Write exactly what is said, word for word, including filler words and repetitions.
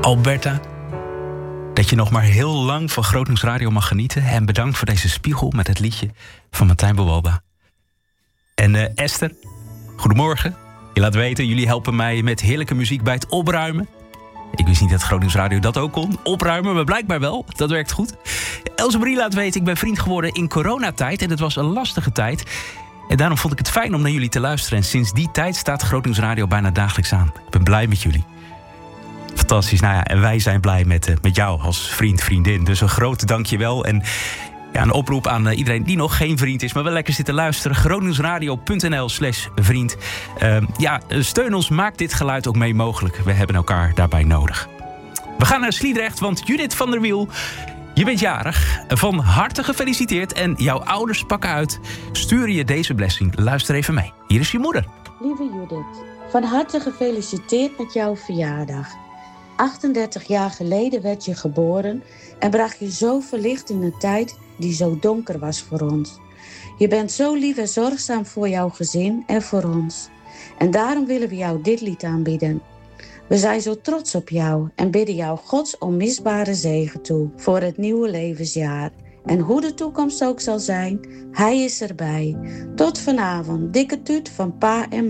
Alberta, dat je nog maar heel lang van Groot Nieuws Radio mag genieten. En bedankt voor deze spiegel met het liedje van Martijn Bowalba. En uh, Esther, goedemorgen. Je laat weten, jullie helpen mij met heerlijke muziek bij het opruimen. Ik wist niet dat Groot Nieuws Radio dat ook kon. Opruimen, maar blijkbaar wel. Dat werkt goed. Else Marie laat weten, ik ben vriend geworden in coronatijd. En het was een lastige tijd. En daarom vond ik het fijn om naar jullie te luisteren. En sinds die tijd staat Groot Nieuws Radio bijna dagelijks aan. Ik ben blij met jullie. Fantastisch. Nou ja, en wij zijn blij met, uh, met jou als vriend, vriendin. Dus een groot dankjewel. En ja, een oproep aan uh, iedereen die nog geen vriend is, maar wel lekker zitten luisteren. grootnieuwsradio.nl slash vriend. Uh, ja, steun ons, maak dit geluid ook mee mogelijk. We hebben elkaar daarbij nodig. We gaan naar Sliedrecht, want Judith van der Wiel, je bent jarig. Van harte gefeliciteerd en jouw ouders pakken uit. Sturen je deze blessing. Luister even mee. Hier is je moeder. Lieve Judith, van harte gefeliciteerd met jouw verjaardag. achtendertig jaar geleden werd je geboren en bracht je zoveel licht in een tijd die zo donker was voor ons. Je bent zo lief en zorgzaam voor jouw gezin en voor ons. En daarom willen we jou dit lied aanbieden. We zijn zo trots op jou en bidden jou Gods onmisbare zegen toe voor het nieuwe levensjaar. En hoe de toekomst ook zal zijn, Hij is erbij. Tot vanavond, dikke tuut van pa en